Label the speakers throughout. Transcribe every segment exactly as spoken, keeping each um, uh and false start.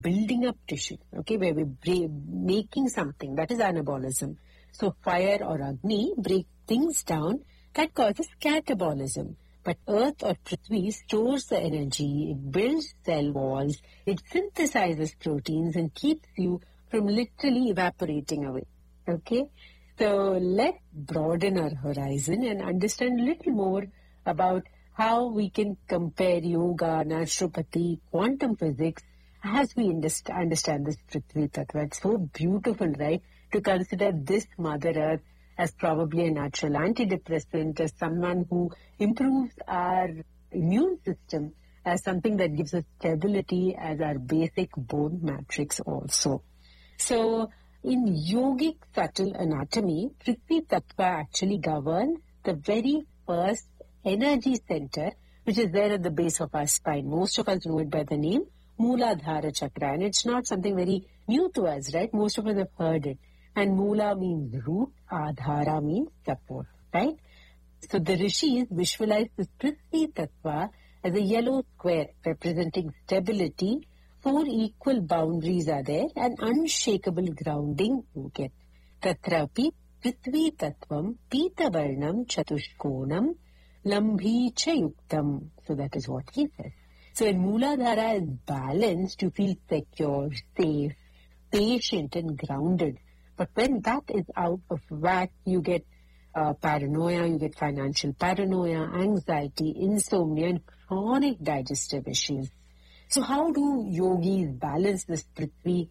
Speaker 1: building up tissue, okay, where we're bra- making something. That is anabolism. So fire or Agni break things down. That causes catabolism. But Earth or Prithvi stores the energy, it builds cell walls, it synthesizes proteins and keeps you from literally evaporating away. Okay? So let's broaden our horizon and understand a little more about how we can compare yoga, naturopathy, quantum physics as we underst- understand this Prithvi Tattva. It's so beautiful, right? To consider this Mother Earth as probably a natural antidepressant, as someone who improves our immune system, as something that gives us stability as our basic bone matrix also. So in yogic subtle anatomy, Prithvi Tattva actually governs the very first energy center, which is there at the base of our spine. Most of us know it by the name Mooladhara Chakra, and it's not something very new to us, right? Most of us have heard it. And Moola means root, Adhara means support, right? So the rishis visualize this Prithvi Tattva as a yellow square representing stability. Four equal boundaries are there and unshakable grounding you get. Tatrapi Prithvi Tattvam Pita Varnam Chatushkonam Lambhi cha Yuktam. So that is what he says. So when Mooladhara is balanced, you feel secure, safe, patient and grounded. But when that is out of whack, you get uh, paranoia, you get financial paranoia, anxiety, insomnia, and chronic digestive issues. So how do yogis balance this Prithvi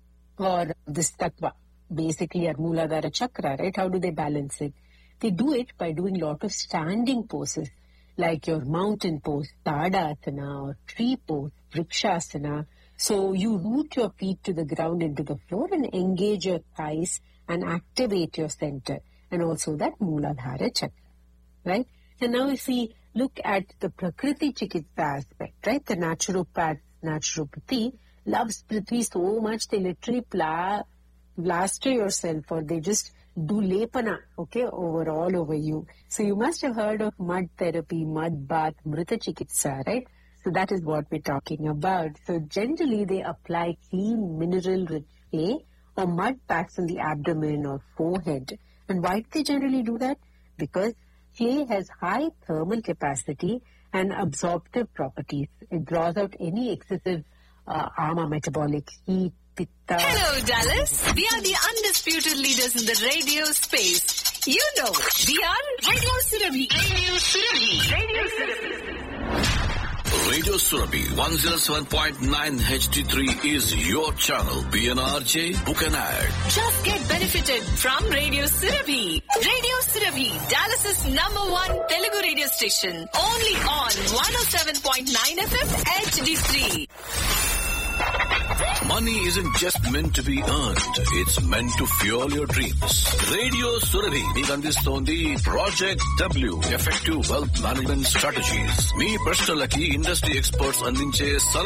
Speaker 1: or this Tattva? Basically, our Mooladhara Chakra, right? How do they balance it? They do it by doing a lot of standing poses, like your mountain pose, Tadasana, or tree pose, Vrikshasana. So you root your feet to the ground into the floor and engage your thighs and activate your center, and also that Mooladhara Chakra, right? And now if we look at the Prakriti Chikitsa aspect, right? The naturopath, naturopathy loves Prithvi so much, they literally pla- plaster yourself, or they just do lepana, okay, over all over you. So you must have heard of mud therapy, mud bath, Mrita Chikitsa, right? So that is what we're talking about. So generally they apply clean mineral-rich clay or mud packs on the abdomen or forehead. And why do they generally do that? Because clay has high thermal capacity and absorptive properties. It draws out any excessive uh, ama metabolic heat, pitta.
Speaker 2: Hello, Dallas. We are the undisputed leaders in the radio space. You know, we are Radio Surabhi. Radio Surabhi. Radio Surabhi.
Speaker 3: Radio Surabhi one oh seven point nine H D three is your channel. P N R J, book an ad.
Speaker 2: Just get benefited from Radio Surabhi. Radio Surabhi, Dallas's number one Telugu radio station. Only on one oh seven point nine F M H D three.
Speaker 3: Money isn't just meant to be earned. It's meant to fuel your dreams. Radio Surabhi మీకు అందిస్తోంది Project W Effective Wealth Management Strategies. మీ ప్రశ్నలకి industry experts అందించే సలహా